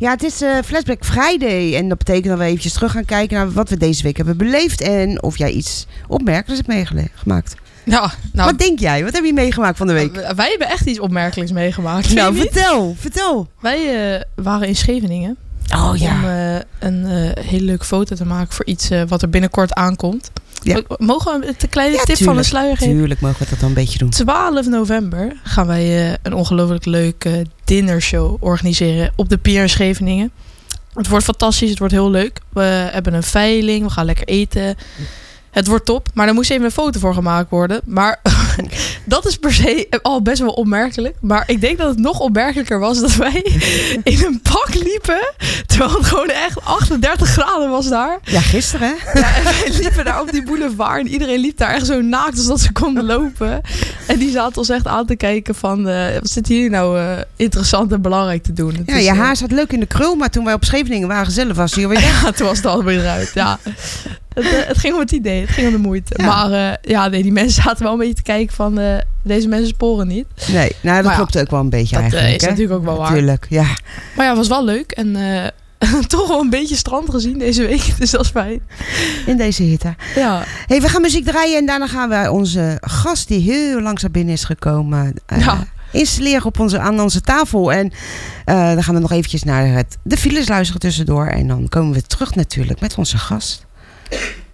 Ja, het is Flashback Friday. En dat betekent dat we eventjes terug gaan kijken naar wat we deze week hebben beleefd. En of jij iets opmerkelijks hebt meegemaakt. Ja, nou, Wat denk jij? Wat heb je meegemaakt van de week? wij hebben echt iets opmerkelijks meegemaakt. Nou, Vind je niet? vertel. Wij waren in Scheveningen. Oh ja. Om een hele leuke foto te maken voor iets wat er binnenkort aankomt. Ja. Mogen we een kleine tip van de sluier geven? Tuurlijk mogen we dat dan een beetje doen. 12 november gaan wij een ongelooflijk leuke dinnershow organiseren op de Pier in Scheveningen. Het wordt fantastisch, het wordt heel leuk. We hebben een veiling, we gaan lekker eten. Het wordt top, maar er moest even een foto voor gemaakt worden. Maar dat is per se al best wel opmerkelijk. Maar ik denk dat het nog opmerkelijker was dat wij in een pak liepen. Terwijl het gewoon echt 38 graden was daar. Ja, gisteren hè? Ja, en wij liepen daar op die boulevard. En iedereen liep daar echt zo naakt als dat ze konden lopen. En die zaten ons echt aan te kijken van... wat zit hier nou interessant en belangrijk te doen? Ja, je haar zat leuk in de krul. Maar toen wij op Scheveningen waren zelf was hij alweer weg. Ja, toen was het alweer eruit. Ja. Het ging om het idee, het ging om de moeite. Ja. Maar die mensen zaten wel een beetje te kijken van... deze mensen sporen niet. Nee, nou dat klopt ook wel een beetje dat eigenlijk. Dat is natuurlijk ook wel waar. Natuurlijk, ja. Maar ja, het was wel leuk. En toch wel een beetje strand gezien deze week. Dus dat is fijn. In deze hitte. Ja. Hey, we gaan muziek draaien en daarna gaan we onze gast die heel langzaam binnen is gekomen... installeren aan onze tafel. En dan gaan we nog eventjes naar de files luisteren tussendoor. En dan komen we terug natuurlijk met onze gast.